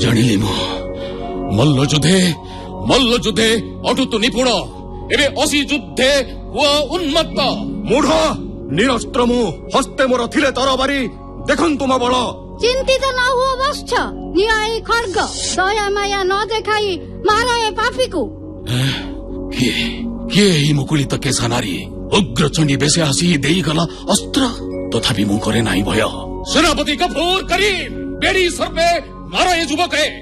ଜାଣିଲି ମୁଁ ମଲ୍ଲ ଯୁଦ୍ଧେ ଅଟୁତୁ ନିପୁଣ ଏବେ ଅସି ଯୁଦ୍ଧେ ହୁଅ ଉନ୍ମତ୍ତ। ମୂଢ ନିରସ୍ତ୍ର ମୁଁ ହସ୍ତେ ମୋର ଥିଲେ ତରବାରୀ ଦେଖନ୍ତୁ ମୋ ବଳ। ଚିନ୍ତିତ ନ ହୁଅ ବତ୍ସ ନିଅ ଏଇ ଖଡ୍ଗ ଦୟା ମାୟା ନ ଦେଖାଇ ମାର ଏ ପାପୀକୁ। କିଏ ଏହି ମୁକୁଳିତ କେଶା ନାରୀ ଉଗ୍ରଚଣ୍ଡୀ ବେଶେ ଆସି ଦେଇଗଲା ଅସ୍ତ୍ର ତଥାପି ମୁଁ କରେ ନାହିଁ ଭୟ। ସେନାପତି ଗଫୁର କରିମ୍ ବେଡି ସର୍ବେ ମାର ଏ ଯୁବକେ।